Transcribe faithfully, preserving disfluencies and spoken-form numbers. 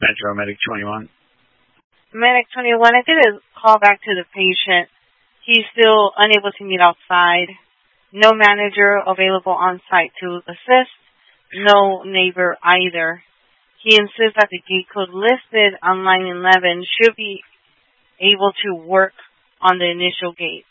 Metro Medic twenty-one. Medic twenty-one, I did a call back to the patient. He's still unable to meet outside. No manager available on site to assist. No neighbor either. He insists that the gate code listed on line eleven should be able to work on the initial gate.